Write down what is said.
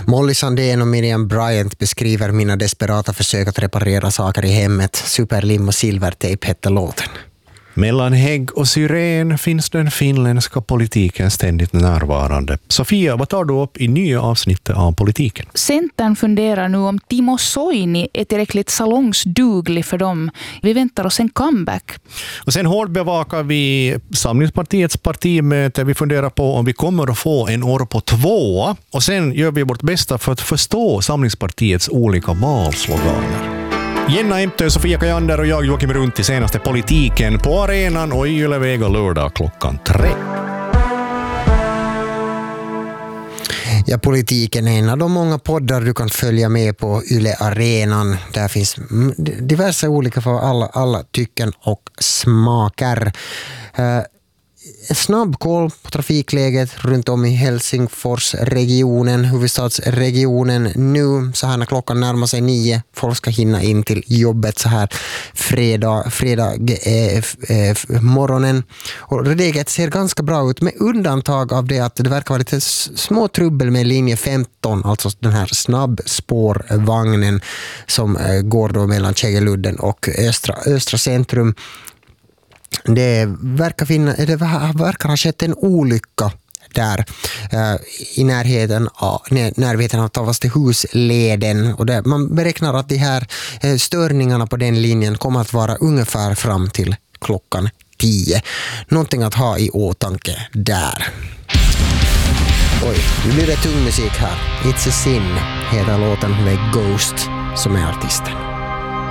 Molly Sandén och Miriam Bryant beskriver mina desperata försök att reparera saker i hemmet. Superlim och silvertejp hette låten. Mellan hägg och syren finns den finländska politiken ständigt närvarande. Sofia, vad tar du upp i nya avsnittet av politiken? Centern funderar nu om Timo Soini är tillräckligt salongsduglig för dem. Vi väntar oss en comeback. Och sen hårt bevakar vi Samlingspartiets partimöte. Vi funderar på om vi kommer att få en år på 2. Och sen gör vi vårt bästa för att förstå Samlingspartiets olika valsloganer. Jenna Emtö, Sofia Kajander och jag Joakim Runt i senaste politiken på Arenan och i Yle Vega lördag 3. Ja, politiken är en av de många poddar du kan följa med på Yle Arenan. Där finns diverse olika för alla tycken och smaker. Snabb koll på trafikläget runt om i Helsingforsregionen, huvudstadsregionen nu, så här när klockan närmar sig 9. Folk ska hinna in till jobbet så här fredag morgonen. Och läget ser ganska bra ut med undantag av det att det verkar vara lite små trubbel med linje 15, alltså den här snabbspårvagnen som går då mellan Kägeludden och Östra centrum. Det verkar ha skett en olycka där i närheten av Tavastehusleden, och man beräknar att de här störningarna på den linjen kommer att vara ungefär fram till klockan 10. Någonting att ha i åtanke där. Oj, nu blir det tung musik här. It's a Sin heter låten, med Ghost som är artisten.